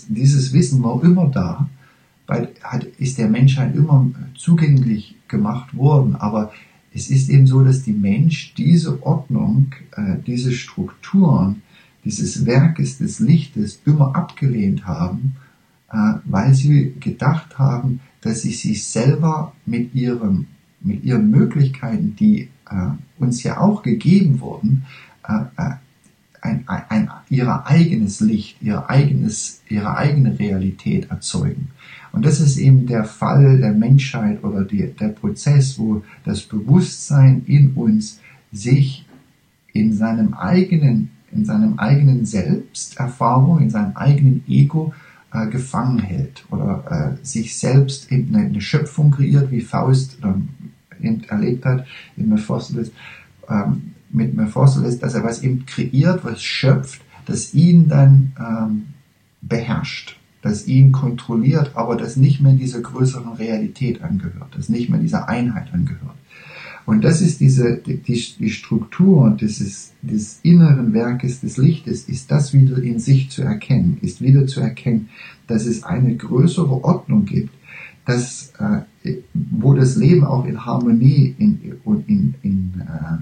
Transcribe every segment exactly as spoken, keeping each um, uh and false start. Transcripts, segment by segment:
dieses Wissen war immer da, weil hat, ist der Menschheit immer zugänglich gemacht worden, aber es ist eben so, dass die Mensch diese Ordnung, äh, diese Strukturen, dieses Werkes des Lichtes immer abgelehnt haben, äh, weil sie gedacht haben, dass sie sich selber mit ihrem, mit ihren Möglichkeiten, die äh, uns ja auch gegeben wurden, äh, ein, ein, ein, ihr eigenes Licht, ihr eigenes, ihre eigene Realität erzeugen. Und das ist eben der Fall der Menschheit oder die, der Prozess, wo das Bewusstsein in uns sich in seinem eigenen, in seinem eigenen Selbsterfahrung, in seinem eigenen Ego äh, gefangen hält oder äh, sich selbst eben eine, eine Schöpfung kreiert, wie Faust äh, eben erlebt hat in Mephistopheles, ähm, mit Mephistopheles, dass er was eben kreiert, was schöpft, das ihn dann ähm, beherrscht, das ihn kontrolliert, aber das nicht mehr dieser größeren Realität angehört, das nicht mehr dieser Einheit angehört. Und das ist diese, die, die Struktur dieses, des inneren Werkes des Lichtes, ist das wieder in sich zu erkennen, ist wieder zu erkennen, dass es eine größere Ordnung gibt, dass, äh, wo das Leben auch in Harmonie in, in, in, in äh,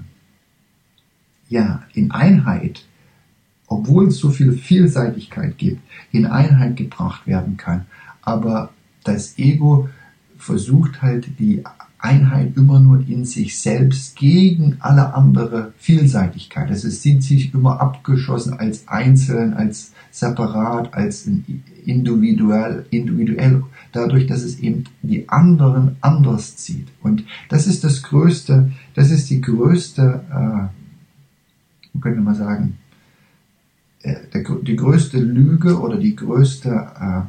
ja, in Einheit, obwohl es so viel Vielseitigkeit gibt, in Einheit gebracht werden kann. Aber das Ego versucht halt die Einheit immer nur in sich selbst gegen alle andere Vielseitigkeit. Also es sieht sich immer abgeschossen als einzeln, als separat, als individuell, individuell, dadurch, dass es eben die anderen anders sieht. Und das ist das größte, das ist die größte, äh, könnte man sagen, die größte Lüge oder die größte,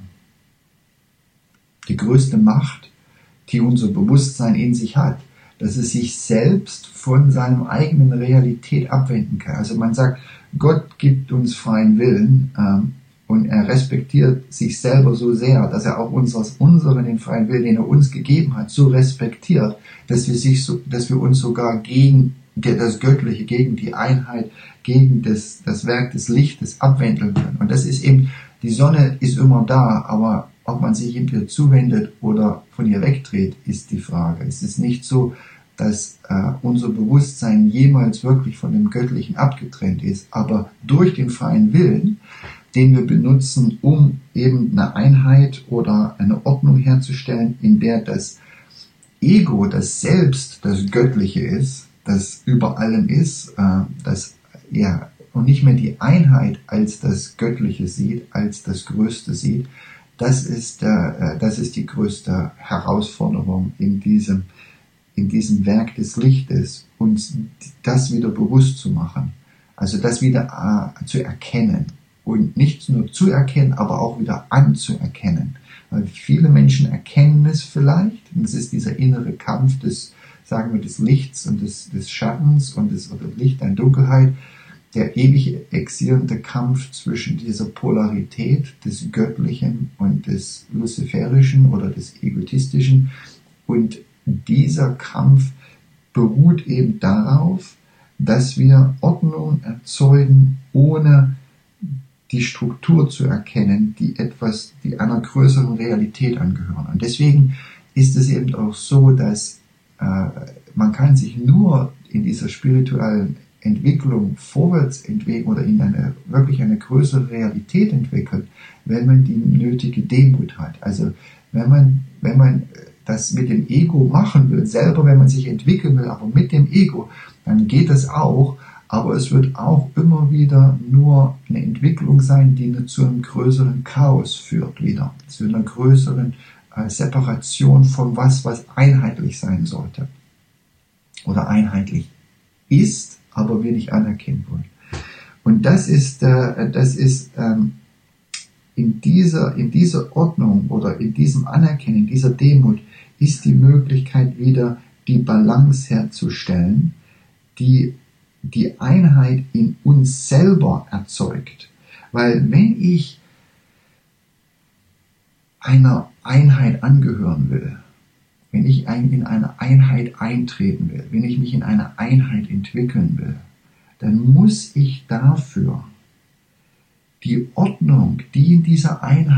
die größte Macht, die unser Bewusstsein in sich hat, dass es sich selbst von seiner eigenen Realität abwenden kann. Also man sagt, Gott gibt uns freien Willen und er respektiert sich selber so sehr, dass er auch uns, unseren den freien Willen, den er uns gegeben hat, so respektiert, dass wir, sich so, dass wir uns sogar gegen das Göttliche, gegen die Einheit, gegen das, das Werk des Lichtes abwenden können. Und das ist eben, die Sonne ist immer da, aber ob man sich ihr zuwendet oder von ihr wegdreht, ist die Frage. Es ist nicht so, dass äh, unser Bewusstsein jemals wirklich von dem Göttlichen abgetrennt ist, aber durch den freien Willen, den wir benutzen, um eben eine Einheit oder eine Ordnung herzustellen, in der das Ego, das Selbst, das Göttliche ist, das über allem ist, äh, das ja und nicht mehr die Einheit als das Göttliche sieht, als das Größte sieht, das ist, äh, das ist die größte Herausforderung in diesem, in diesem Werk des Lichtes, uns das wieder bewusst zu machen, also das wieder äh, zu erkennen und nicht nur zu erkennen, aber auch wieder anzuerkennen. Weil viele Menschen erkennen es vielleicht, und es ist dieser innere Kampf des, sagen wir, des Lichts und des, des Schattens und des oder Licht und Dunkelheit, der ewig existierende Kampf zwischen dieser Polarität des Göttlichen und des Luziferischen oder des Egotistischen. Und dieser Kampf beruht eben darauf, dass wir Ordnung erzeugen, ohne die Struktur zu erkennen, die etwas, die einer größeren Realität angehören. Und deswegen ist es eben auch so, dass äh, man kann sich nur in dieser spirituellen Entwicklung vorwärts entwickeln oder in eine wirklich eine größere Realität entwickeln, wenn man die nötige Demut hat. Also wenn man wenn man das mit dem Ego machen will, selber wenn man sich entwickeln will, aber mit dem Ego, dann geht das auch, aber es wird auch immer wieder nur eine Entwicklung sein, die zu einem größeren Chaos führt wieder, zu einer größeren äh, Separation von was, was einheitlich sein sollte oder einheitlich ist, aber wir nicht anerkennen wollen. Und das ist, äh, das ist ähm, in dieser, in dieser Ordnung oder in diesem Anerkennen, in dieser Demut, ist die Möglichkeit wieder die Balance herzustellen, die die Einheit in uns selber erzeugt. Weil wenn ich einer Einheit angehören will, wenn ich in eine Einheit eintreten will, wenn ich mich in eine Einheit entwickeln will, dann muss ich dafür die Ordnung, die in dieser Einheit